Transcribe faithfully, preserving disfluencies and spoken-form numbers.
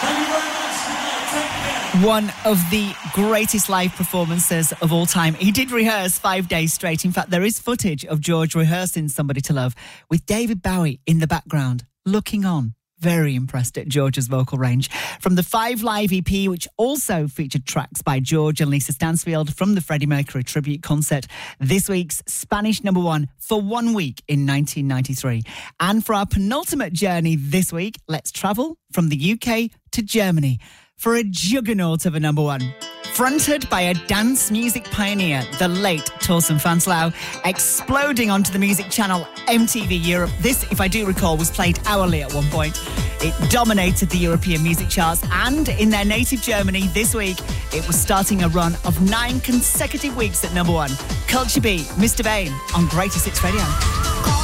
One of the greatest live performances of all time. He did rehearse five days straight. In fact, there is footage of George rehearsing Somebody to Love with David Bowie in the background, looking on. Very impressed at George's vocal range. From the Five Live E P, which also featured tracks by George and Lisa Stansfield from the Freddie Mercury tribute concert, this week's Spanish number one for one week in nineteen ninety-three. And for our penultimate journey this week, let's travel from the U K to Germany for a juggernaut of a number one. Fronted by a dance music pioneer, the late Torsten Fanslau, exploding onto the music channel M T V Europe. This, if I do recall, was played hourly at one point. It dominated the European music charts, and in their native Germany this week, it was starting a run of nine consecutive weeks at number one. Culture Beat, Mister Bane on Greatest Hits Radio.